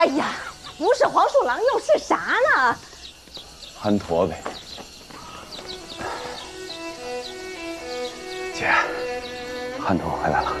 哎呀，不是黄鼠狼又是啥呢？ 憨驼呗。姐，憨驼回来了。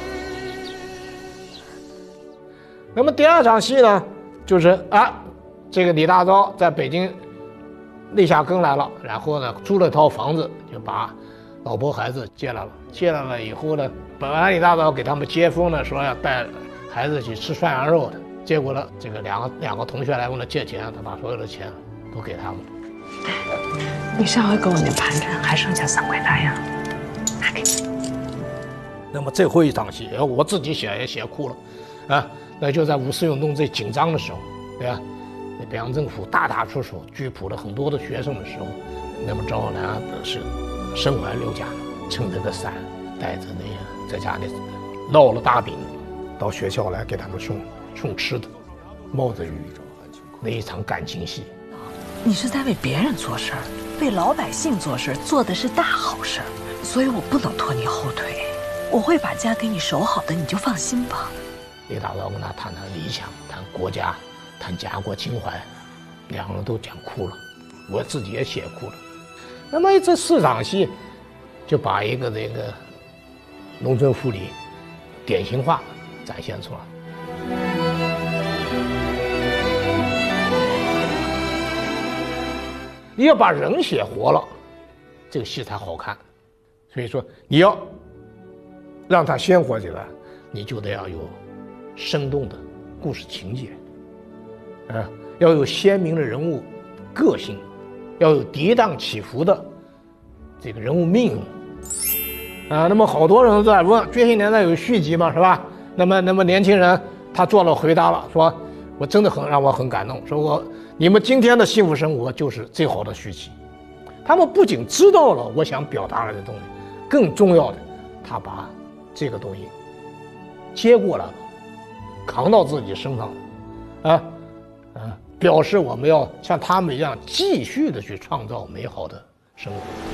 那么第二场戏呢，就是这个李大钊在北京立下根来了，然后呢租了套房子，就把老婆孩子接来了。接来了以后呢，本来李大钊给他们接风呢，说要带孩子去吃涮羊肉的，结果呢，这个两个同学来问他借钱，他把所有的钱都给他们。 你上回给我那盘缠还剩下3块大洋，拿给你。 那么最后一场戏，我自己写也写哭了，那就在五四运动最紧张的时候，对吧？北洋政府大打出手，拘捕了很多的学生的时候，那么赵南是身怀6甲，撑着个伞，带着那个在家里烙了大饼，到学校来给他们送吃的，冒着雨，那一场感情戏。 你是在为别人做事儿，为老百姓做事，做的是大好事儿，所以我不能拖你后腿，我会把家给你守好的，你就放心吧。 李大钊跟他谈理想，谈国家，谈家国情怀，两个人都讲哭了，我自己也写哭了。那么这4场戏，就把一个这个农村妇女典型化展现出来。你要把人写活了，这个戏才好看。所以说，你要让它鲜活起来，你就得要有生动的故事情节，要有鲜明的人物个性，要有跌宕起伏的这个人物命运，那么好多人在问《觉醒年代》有续集嘛，是吧？那么年轻人他做了回答了，说我真的让我很感动，说你们今天的幸福生活就是最好的续集。他们不仅知道了我想表达的东西，更重要的，他把这个东西接过来了，扛到自己身上了，表示我们要像他们一样继续的去创造美好的生活。